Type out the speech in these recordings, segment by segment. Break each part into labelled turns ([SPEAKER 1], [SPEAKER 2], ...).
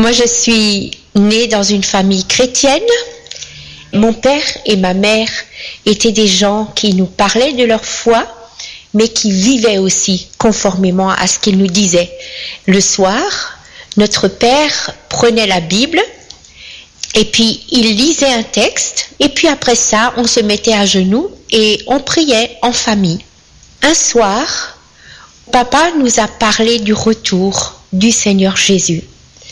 [SPEAKER 1] Moi, je suis née dans une famille chrétienne. Mon père et ma mère étaient des gens qui nous parlaient de leur foi, mais qui vivaient aussi conformément à ce qu'ils nous disaient. Le soir, notre père prenait la Bible et puis il lisait un texte, et puis après ça, on se mettait à genoux et on priait en famille. Un soir, papa nous a parlé du retour du Seigneur Jésus.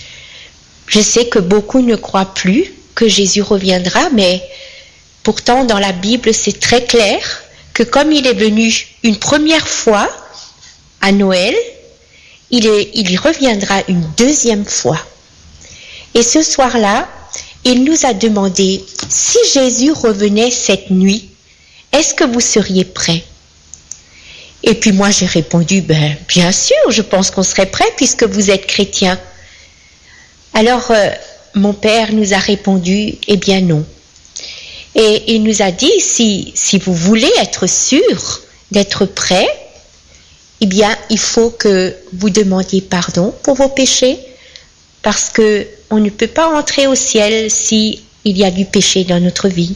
[SPEAKER 1] Je sais que beaucoup ne croient plus que Jésus reviendra, mais pourtant dans la Bible, c'est très clair que comme il est venu une première fois à Noël, il y reviendra une deuxième fois. Et ce soir-là, il nous a demandé, si Jésus revenait cette nuit, est-ce que vous seriez prêts? Et puis moi j'ai répondu, bien sûr, je pense qu'on serait prêts puisque vous êtes chrétiens. Alors mon père nous a répondu, eh bien non. Et il nous a dit, si vous voulez être sûr d'être prêts, eh bien il faut que vous demandiez pardon pour vos péchés, parce que on ne peut pas entrer au ciel si il y a du péché dans notre vie.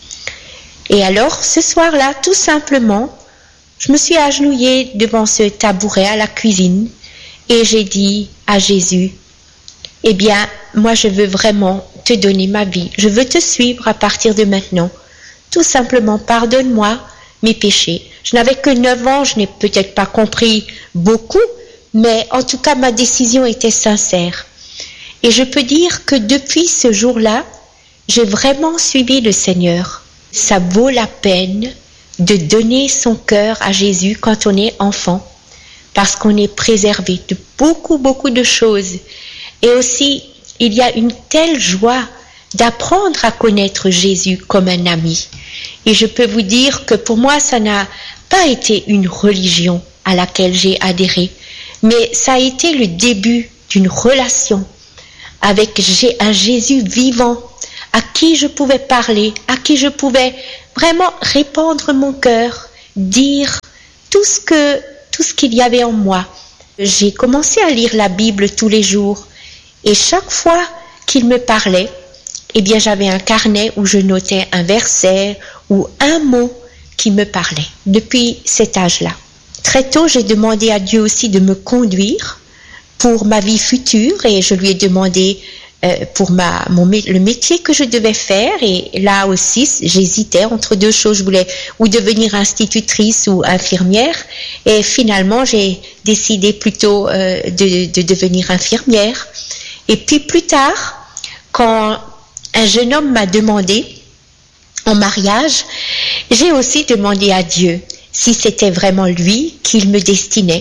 [SPEAKER 1] Et alors ce soir-là, tout simplement, je me suis agenouillée devant ce tabouret à la cuisine et j'ai dit à Jésus, eh bien, moi je veux vraiment te donner ma vie. Je veux te suivre à partir de maintenant. Tout simplement, pardonne-moi mes péchés. Je n'avais que 9 ans, je n'ai peut-être pas compris beaucoup, mais en tout cas ma décision était sincère. Et je peux dire que depuis ce jour-là, j'ai vraiment suivi le Seigneur. Ça vaut la peine de donner son cœur à Jésus quand on est enfant, parce qu'on est préservé de beaucoup de choses. Et aussi, il y a une telle joie d'apprendre à connaître Jésus comme un ami. Et je peux vous dire que pour moi, ça n'a pas été une religion à laquelle j'ai adhéré, mais ça a été le début d'une relation avec un Jésus vivant, à qui je pouvais parler, à qui je pouvais vraiment répandre mon cœur, dire tout ce qu'il y avait en moi. J'ai commencé à lire la Bible tous les jours et chaque fois qu'il me parlait, eh bien j'avais un carnet où je notais un verset ou un mot qui me parlait depuis cet âge-là. Très tôt, j'ai demandé à Dieu aussi de me conduire pour ma vie future et je lui ai demandé pour le métier que je devais faire, et là aussi j'hésitais entre deux choses, je voulais ou devenir institutrice ou infirmière, et finalement j'ai décidé plutôt de devenir infirmière. Et puis plus tard, quand un jeune homme m'a demandé en mariage, j'ai aussi demandé à Dieu si c'était vraiment lui qu'il me destinait.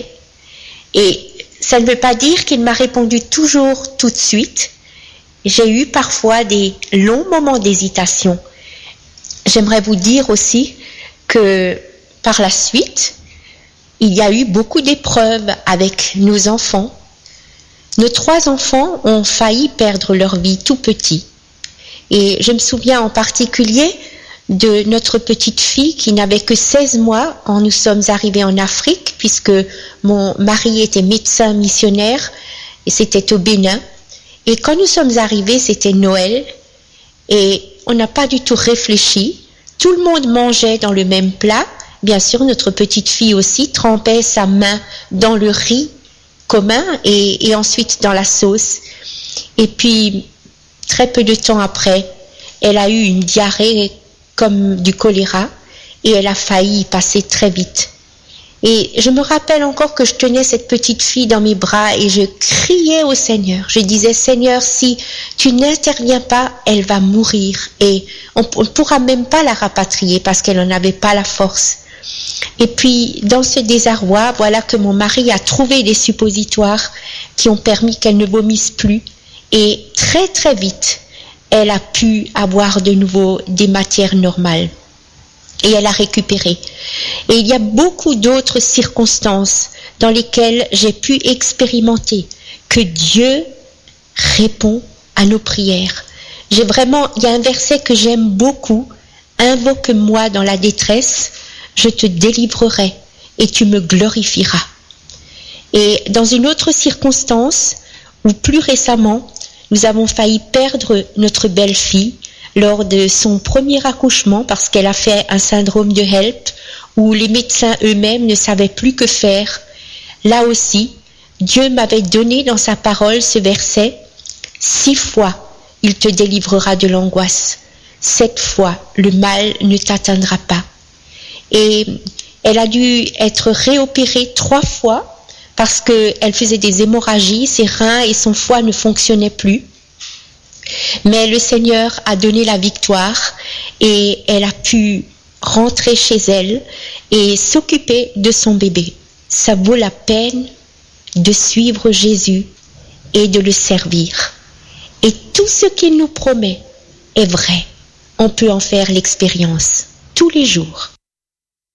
[SPEAKER 1] Et ça ne veut pas dire qu'il m'a répondu toujours tout de suite. J'ai eu parfois des longs moments d'hésitation. J'aimerais vous dire aussi que par la suite, il y a eu beaucoup d'épreuves avec nos enfants. Nos 3 enfants ont failli perdre leur vie tout petits. Et je me souviens en particulier de notre petite fille qui n'avait que 16 mois quand nous sommes arrivés en Afrique, puisque mon mari était médecin missionnaire et c'était au Bénin. Et quand nous sommes arrivés, c'était Noël et on n'a pas du tout réfléchi. Tout le monde mangeait dans le même plat. Bien sûr, notre petite fille aussi trempait sa main dans le riz commun et ensuite dans la sauce. Et puis, très peu de temps après, elle a eu une diarrhée comme du choléra et elle a failli y passer très vite. Et je me rappelle encore que je tenais cette petite fille dans mes bras et je criais au Seigneur. Je disais, Seigneur, si tu n'interviens pas, elle va mourir. Et on ne pourra même pas la rapatrier parce qu'elle n'en avait pas la force. Et puis, dans ce désarroi, voilà que mon mari a trouvé des suppositoires qui ont permis qu'elle ne vomisse plus. Et très très vite, elle a pu avoir de nouveau des matières normales. Et elle a récupéré. Et il y a beaucoup d'autres circonstances dans lesquelles j'ai pu expérimenter que Dieu répond à nos prières. Il y a un verset que j'aime beaucoup. Invoque-moi dans la détresse, je te délivrerai et tu me glorifieras. Et dans une autre circonstance, ou plus récemment, nous avons failli perdre notre belle-fille lors de son premier accouchement parce qu'elle a fait un syndrome de HELP où les médecins eux-mêmes ne savaient plus que faire. Là aussi, Dieu m'avait donné dans sa parole ce verset, 6 fois il te délivrera de l'angoisse, 7 fois le mal ne t'atteindra pas. Et elle a dû être réopérée 3 fois parce qu'elle faisait des hémorragies, ses reins et son foie ne fonctionnaient plus. Mais le Seigneur a donné la victoire et elle a pu rentrer chez elle et s'occuper de son bébé. Ça vaut la peine de suivre Jésus et de le servir. Et tout ce qu'il nous promet est vrai. On peut en faire l'expérience tous les jours.